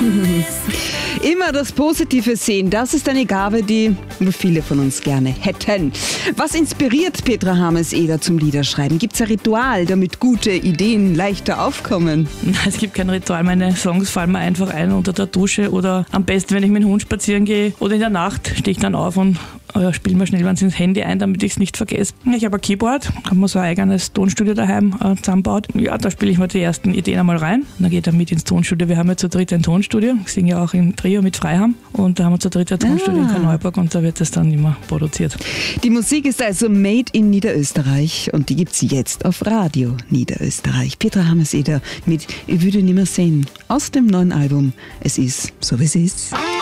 Immer das Positive sehen, das ist eine Gabe, die viele von uns gerne hätten. Was inspiriert Petra Harmes-Eder zum Liederschreiben? Gibt es ein Ritual, damit gute Ideen leichter aufkommen? Es gibt kein Ritual. Meine Songs fallen mir einfach ein unter der Dusche oder am besten, wenn ich mit dem Hund spazieren gehe oder in der Nacht stehe ich dann auf und spiele mir schnell was ins Handy ein, damit ich es nicht vergesse. Ich habe ein Keyboard, habe mir so ein eigenes Tonstudio daheim zusammengebaut. Ja, da spiele ich mir die ersten Ideen einmal rein. Dann geht er mit ins Tonstudio. Wir haben ja zu dritt ein Tonstudio. Ich singe ja auch im Trio mit Freiham. Und da haben wir zu dritt ein Tonstudio in Karl-Neuburg und da wird das dann immer produziert. Die Musik ist also made in Niederösterreich und die gibt es jetzt auf Radio Niederösterreich. Petra Harmes-Eder mit Ich würde nimmer sehen aus dem neuen Album Es ist so wie es ist.